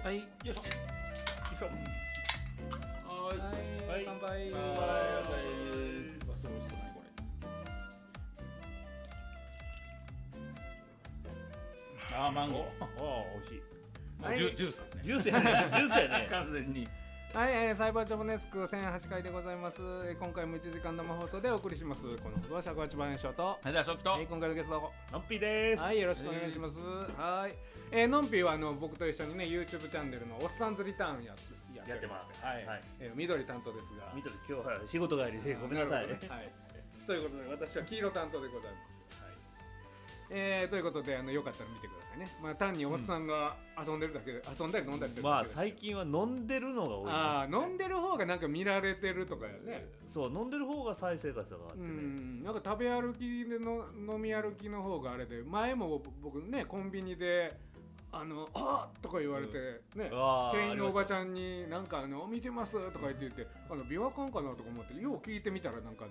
はい、よいしょよいしょ。はい、乾杯。そうですね、これ。マンゴー。美味しい。ジュースですね。ジュースやね。完全に。 はい、サイバージョブネスク1008回でございます。今回も1時間生放送でお送りします。この放送は尺八番円翔と、 はい、ではショッピと、 今回のゲストはのんぴーです。 はい、よろしくお願いします。はい、のんぴーは僕と一緒にね YouTube チャンネルのおっさんずリターンやってます。はい、緑担当ですが、 緑今日は仕事帰りでごめんなさい。 はい、ということで私は黄色担当でございます。ということでよかったら見てくださいね。まあ単におっさんが遊んでるだけで、遊んだり飲んだりしてるだけで。 まあ最近は飲んでるのが多い、ね。 ああ、飲んでる方がなんか見られてるとかやね。 そう、飲んでる方が再生回数があってね。 なんか食べ歩きでの飲み歩きの方があれで、前も僕ねコンビニであとか言われてね、店員のおばちゃんになんか見てますとか言って美和館かなとか思ってよう聞いてみたらなんか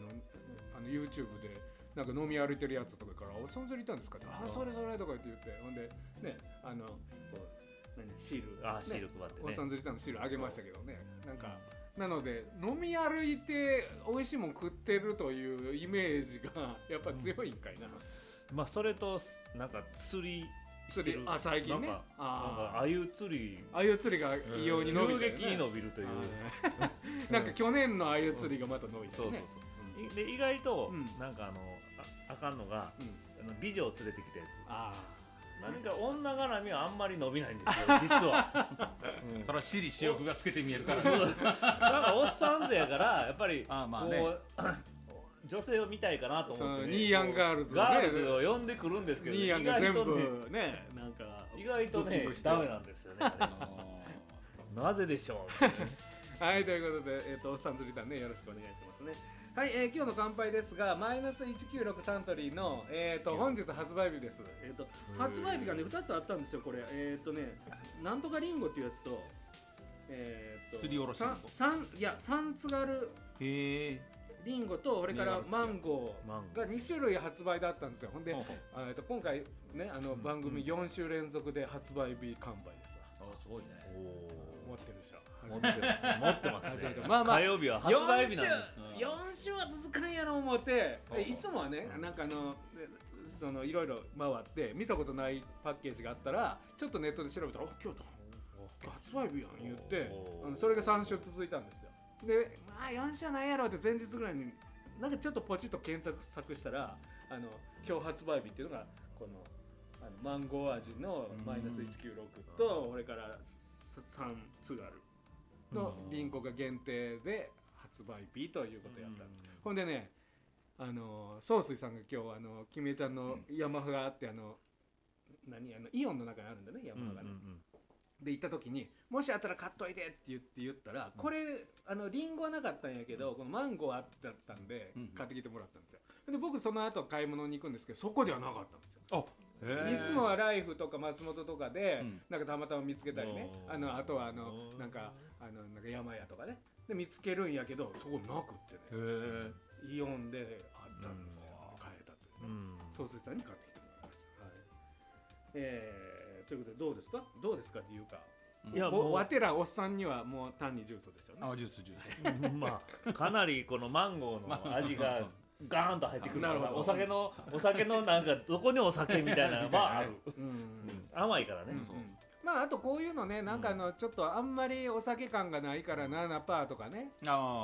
YouTube で。なんか飲み歩いてるやつとかからおっさんずりいたんですかってそれとか言ってほんでねこうシールシール配ってねおっさんずりいたのシールあげましたけどねなんかなので飲み歩いて美味しいもん食ってるというイメージがやっぱ強いんかいな、 まあそれとなんか釣り最近ねなんかあゆ釣りが異様に伸びて、 急激に伸びるというなんか去年のあゆ釣りがまた伸びてね、 そうで意外となんかあかんのが美女を連れてきたやつ何か女絡みはあんまり伸びないんですよ実はそれは私利私欲が透けて見えるからなんかおっさん勢やからやっぱり女性を見たいかなと思ってニーヤンガールズを呼んでくるんですけどニーヤンが全部ねなんか意外とねダメなんですよねなぜでしょうはいということでおっさん釣り団ねよろしくお願いしますね。はい、今日の乾杯ですがマイナス196サントリーの本日発売日です。発売日がね2つあったんですよこれなんとかリンゴっていうやつとすりおろしサンツガルリンゴとそれからマンゴーが2種類発売だったんですよ。ほんで今回ね番組4週連続で発売日完売ですわ。 すごいね。 持ってるでしょ。 持ってますね。 まあ火曜日は発売日なんで4週は続かんやろ思っていつもはねなんかいろいろ回って見たことないパッケージがあったらちょっとネットで調べたら今日発売日やん言ってそれが3週続いたんですよ。で4週なんやろって前日ぐらいになんかちょっとポチッと検索したら今日発売日っていうのがこのマンゴー味のマイナス196とそれからサンツガルのリンゴが限定で発売日ということやったほんでね総帥さんが今日キミエちゃんのヤマハがあってイオンの中にあるんだねヤマハがね、で行った時にもしあったら買っといてって言ったらこれリンゴはなかったんやけどこのマンゴーあったんで買ってきてもらったんですよ。で僕その後買い物に行くんですけどそこではなかったんですよ。いつもはライフとか松本とかでなんかたまたま見つけたりねあとはなんか山屋とかねで見つけるんやけどそこなくってねイオンであったんですよ。買えたという総帥さんに買ってきてもらいました。ということでどうですかっていうかいやわてらおっさんにはもう単にジュースでしょうね。 ジュースまあかなりこのマンゴーの味がガーンと入ってくるからお酒のなんかどこにお酒みたいなのがある甘いからね。 まああとこういうのねなんかちょっとあんまりお酒感がないから7%とかね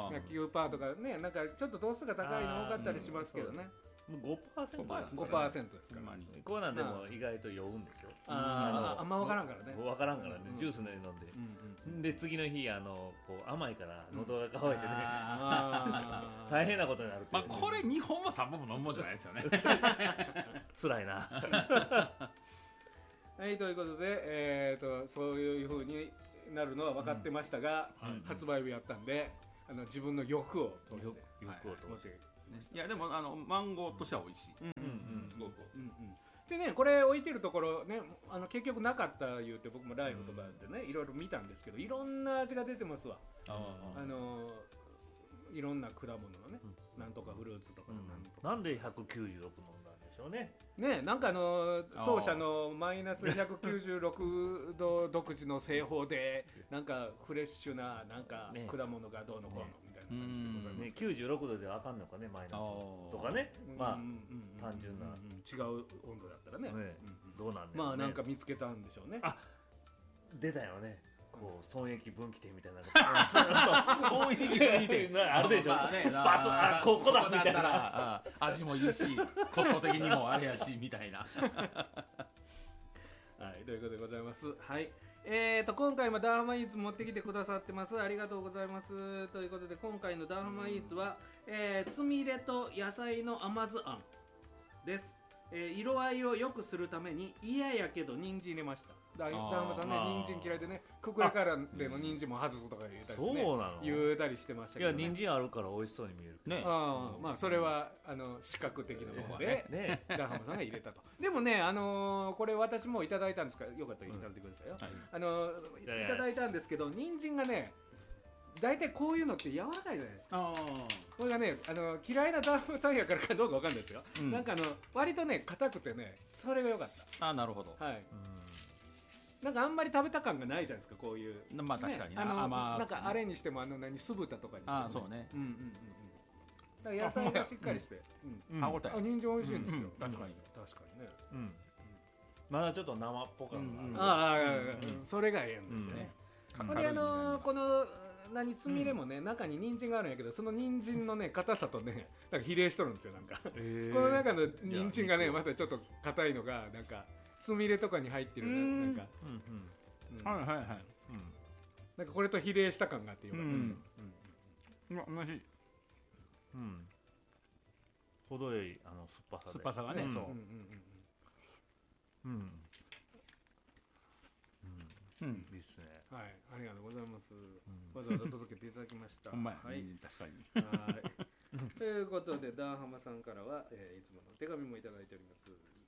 9%とかねなんかちょっと度数が高いの多かったりしますけどね。5% ですからこうなんでも意外と酔うんですよ。 あんま分からんからねジュースのように飲んでで次の日こう甘いから喉が渇いてね大変なことになるっていう。 これ2本も3本も飲むもんじゃないですよね辛いなはいということでそういう風になるのは分かってましたが発売日やったんで自分の欲を通して持っていやでもマンゴーとしては美味しいすごくでねこれ置いてるところね結局なかった言うて僕もライブとかでねいろいろ見たんですけどいろんな味が出てますわ。いろんな果物のねなんとかフルーツとかなんで196飲んだんでしょうね。 ね、なんか当社のマイナス196度独自の製法でなんかフレッシュななんか果物がどうのこうのみたいな感じでございます。 96度ではあかんのかね、マイナスとかね。まあ単純な違う温度だったらね。 どうなんだまあなんか見つけたんでしょうね。 あ、出たよね。こう損益分岐点みたいな損益分岐点あるでしょ。バツここだみたいな。 味もいいしコスト的にもあれやしみたいな。 はい、ということでございます。はい。今回もダーハマイーツ持ってきてくださってます。ありがとうございます。ということで今回のダーハマイーツは、つみれと野菜の甘酢あんです。色合いを良くするために嫌やけど人参入れました。ダーハマさんね、人参嫌いでね、くくれからでの人参も外すとか言うたりしてね、言うたりしてましたけど、ね、 いや人参あるから美味しそうに見えるね。 まあそれは視覚的なもので、ダーハマさんが入れたと。でもね、これ私もいただいたんですから、よかったらいただいてくださいよ。いただいたんですけど、人参がね、大体こういうのって柔らかいじゃないですか。これがね、嫌いなダーハマさんやからかどうかわかんないですよ。なんか割とね硬くてね、それが良かった。 なるほど。 はい。なんかあんまり食べた感がないじゃないですか、こういう。 まあ確かになんかあれにしても酢豚とかにしても。 そうね。 だから野菜がしっかりして、 歯応え。 人参美味しいんですよ。 確かにね。 まだちょっと生っぽかった。 それがええんですよね。ほんでこのつみれもね、中に人参があるんやけど、その人参のね硬さとねなんか比例しとるんですよ。なんかこの中の人参がねまたちょっと硬いのがなんかつみれとかに入ってるなんかなんかこれと比例した感があってよかったですよ。 おいしい。 程よい酸っぱさがね。そう。 いいですね。 はい、ありがとうございます。わざわざ届けていただきました。 ほんまや。 はい、 確かに。 ということでダーハマさんからはいつもの手紙もいただいております。